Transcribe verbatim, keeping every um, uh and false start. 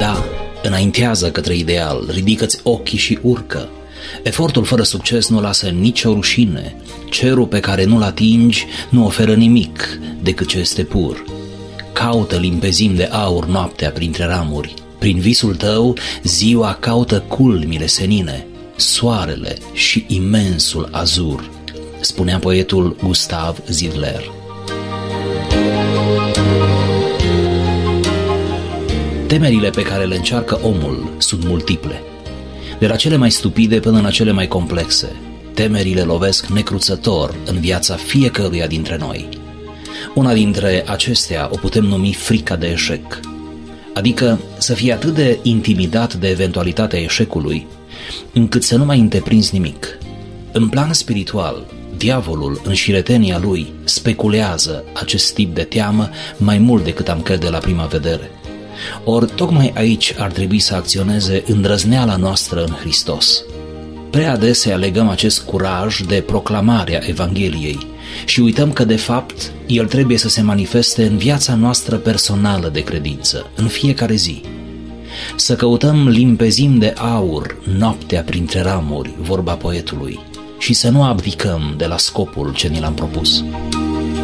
Da, înaintează către ideal, ridică-ți ochii și urcă. Efortul fără succes nu lasă nicio rușine. Cerul pe care nu-l atingi nu oferă nimic decât ce este pur. Caută limpezim de aur noaptea printre ramuri. Prin visul tău, ziua caută culmile senine, soarele și imensul azur, spunea poetul Gustav Zidler. Temerile pe care le încearcă omul sunt multiple, de la cele mai stupide până la cele mai complexe. Temerile lovesc necruțător în viața fiecăruia dintre noi. Una dintre acestea o putem numi frica de eșec, adică să fii atât de intimidat de eventualitatea eșecului, încât să nu mai întreprinzi nimic. În plan spiritual, diavolul, în șiretenia lui, speculează acest tip de teamă mai mult decât am crede la prima vedere. Ori tocmai aici ar trebui să acționeze îndrăzneala noastră în Hristos. Prea adesea legăm acest curaj de proclamarea Evangheliei și uităm că, de fapt, el trebuie să se manifeste în viața noastră personală de credință, în fiecare zi. Să căutăm limpezim de aur noaptea printre ramuri, vorba poetului, și să nu abdicăm de la scopul ce ni l-am propus.